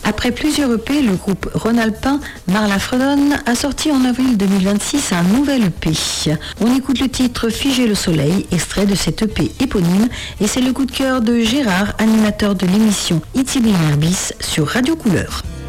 Après plusieurs EP, le groupe rhône-alpin Marla Fredon a sorti en avril 2026 un nouvel EP. On écoute le titre Figer le soleil, extrait de cet EP éponyme, et c'est le coup de cœur de Gérard, animateur de l'émission Itinéraire bis sur Radio Couleur.